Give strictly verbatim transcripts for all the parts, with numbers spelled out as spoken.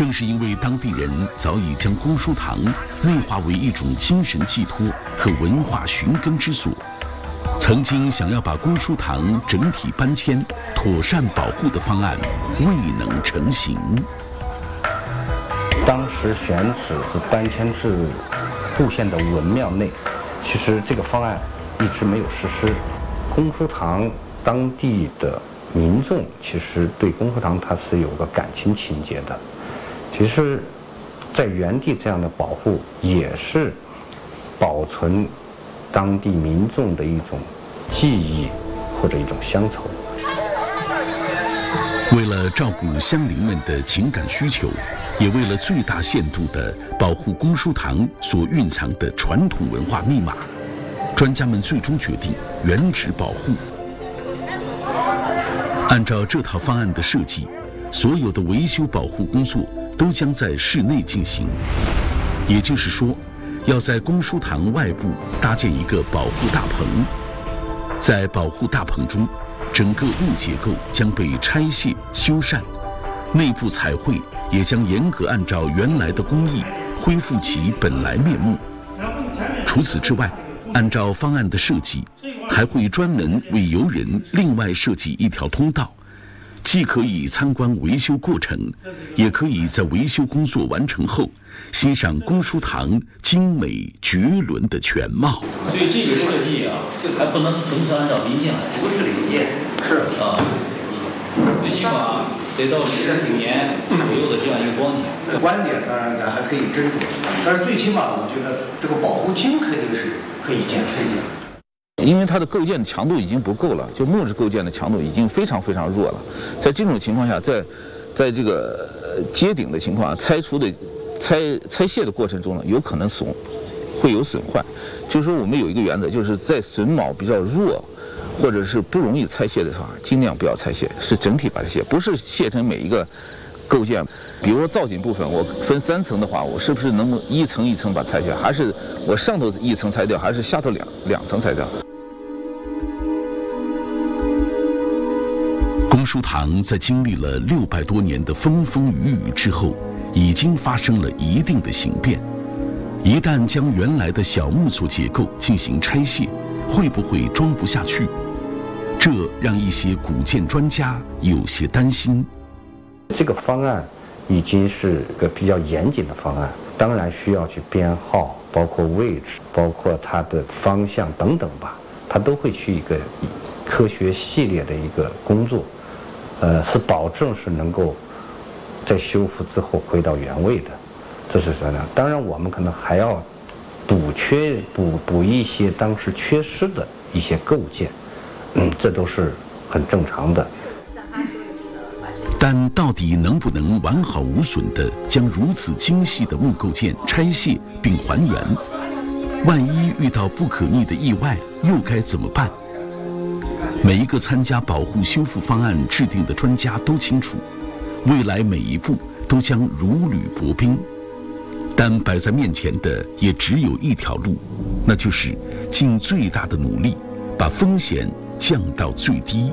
正是因为当地人早已将公输堂内化为一种精神寄托和文化寻根之所，曾经想要把公输堂整体搬迁、妥善保护的方案未能成型。 当时选址是搬迁至杜县的文庙内，其实这个方案一直没有实施。公输堂当地的民众其实对公输堂它是有个感情情结的。其实，在原地这样的保护也是保存当地民众的一种记忆或者一种乡愁。 为了照顾乡邻们的情感需求，也为了最大限度地保护公输堂所蕴藏的传统文化密码，专家们最终决定原址保护。按照这套方案的设计，所有的维修保护工作都将在室内进行，也就是说，要在公输堂外部搭建一个保护大棚。在保护大棚中，整个物结构将被拆卸修缮，内部彩绘也将严格按照原来的工艺恢复其本来面目。除此之外，按照方案的设计，还会专门为游人另外设计一条通道，既可以参观维修过程，也可以在维修工作完成后欣赏公输堂精美绝伦的全貌。 所以这个设计啊，还不能纯粹按照民间来，不是零件，是啊，最起码得到十五年左右的这样一个光景。 观点当然咱还可以斟酌，但是最起码我觉得这个保护厅肯定是可以建推荐。 因为它的构建的强度已经不够了，就木质构建的强度已经非常非常弱了。在这种情况下，在在这个接顶的情况，拆除的拆拆卸的过程中呢，有可能损会有损坏。就是说，我们有一个原则，就是在榫卯比较弱或者是不容易拆卸的时候，尽量不要拆卸，是整体把它卸，不是卸成每一个构件。比如说造景部分，我分三层的话，我是不是能够一层一层把它拆下，还是我上头一层拆掉，还是下头两两层拆掉？ 公输堂在经历了六百多年的风风雨雨之后，已经发生了一定的形变。一旦将原来的小木作结构进行拆卸，会不会装不下去？这让一些古建专家有些担心。 这个方案已经是个比较严谨的方案，当然需要去编号，包括位置，包括它的方向等等吧，它都会去一个科学系列的一个工作。呃，是保证是能够在修复之后回到原位的，这是什么呢？当然，我们可能还要补缺补补一些当时缺失的一些构件，嗯，这都是很正常的。 但到底能不能完好无损地将如此精细的木构件拆卸并还原？万一遇到不可逆的意外，又该怎么办？每一个参加保护修复方案制定的专家都清楚，未来每一步都将如履薄冰。但摆在面前的也只有一条路，那就是尽最大的努力，把风险降到最低。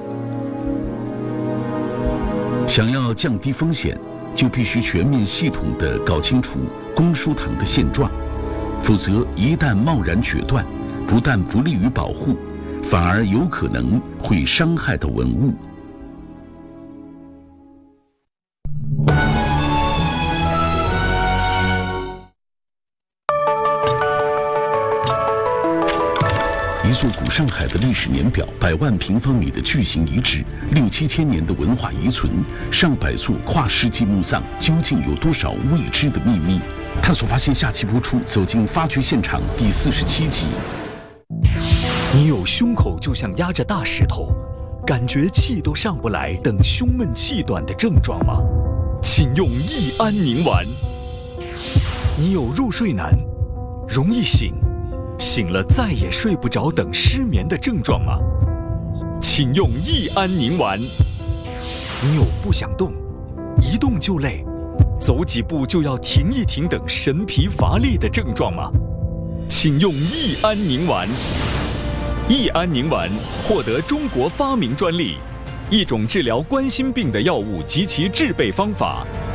想要降低风险，就必须全面系统地搞清楚公输堂的现状，否则一旦贸然决断，不但不利于保护，反而有可能会伤害到文物。一座古上海的历史年表，百万平方米的巨型遗址，六七千年的文化遗存，上百座跨世纪墓葬，究竟有多少未知的秘密？探索发现下期播出，走进发掘现场第四十七集。 你有胸口就像压着大石头，感觉气都上不来等胸闷气短的症状吗？请用益安宁丸。你有入睡难，容易醒，醒了再也睡不着等失眠的症状吗？请用益安宁丸。你有不想动，一动就累，走几步就要停一停等神疲乏力的症状吗？请用益安宁丸。益安宁丸获得中国发明专利，一种治疗冠心病的药物及其制备方法，